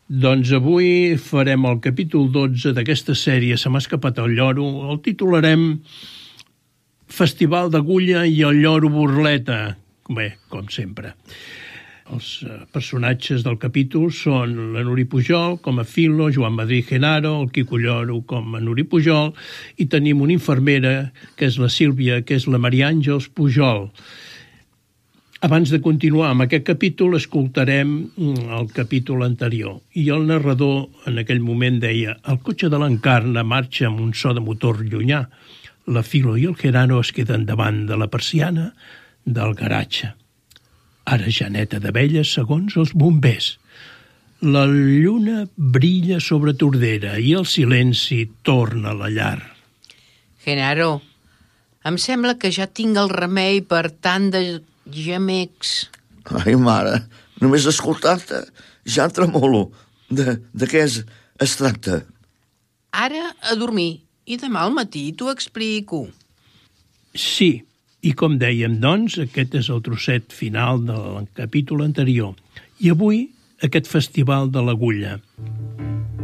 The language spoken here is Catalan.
Doncs avui farem el capítol 12 d'aquesta sèrie Se m'ha escapat el lloro. El titularem Festival d'Agulla i el lloro burleta. Bé, com sempre. Els personatges del capítol són la Nuri Pujol com a Filo, Joan Madrid Genaro, el Quico Lloro com a Nuri Pujol, i tenim una infermera, que és la Sílvia, que és la Maria Àngels Pujol. Abans de continuar amb aquest capítol, escoltarem el capítol anterior. I el narrador en aquell moment deia: el cotxe de l'Encarna marxa amb un so de motor llunyà. La Filo i el Genaro es queden davant de la persiana del garatge. Ara ja neta d'abelles segons els bombers. La lluna brilla sobre Tordera i el silenci torna a la llar. Genaro, em sembla que ja tinc el remei per tant de gemecs. Ai, mare, només escoltar-te ja tremolo. De què es tracta? Ara a dormir i demà al matí t'ho explico. Sí, i com dèiem, doncs, aquest és el trosset final del capítol anterior. I avui, aquest festival de l'Agulla.